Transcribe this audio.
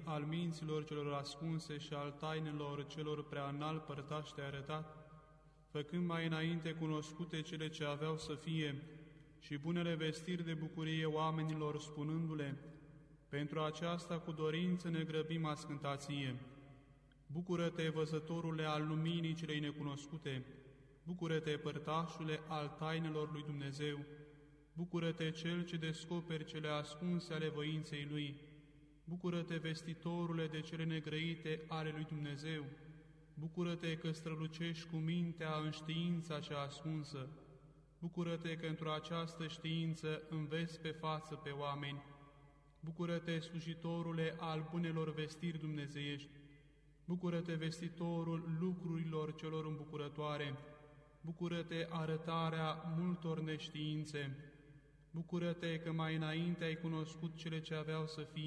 al minților celor ascunse și al tainelor celor prea înalt părtași te-ai arătat, făcând mai înainte cunoscute cele ce aveau să fie și bunele vestiri de bucurie oamenilor, spunându-le: pentru aceasta cu dorință ne grăbim a scânta ție. Bucură-te, văzătorule al luminii celei necunoscute, bucură-te, părtașule al tainelor lui Dumnezeu, bucură-te, cel ce descoperi cele ascunse ale voinței lui, bucură-te, vestitorule de cele negrăite ale lui Dumnezeu, bucură-te că strălucești cu mintea în știința cea ascunsă, bucură-te că într-o această știință înveți pe față pe oameni, bucură-te, slujitorule al bunelor vestiri dumnezeiești, bucură-te, vestitorul lucrurilor celor îmbucurătoare, bucură-te, arătarea multor neștiințe, bucură-te că mai înainte ai cunoscut cele ce aveau să fie,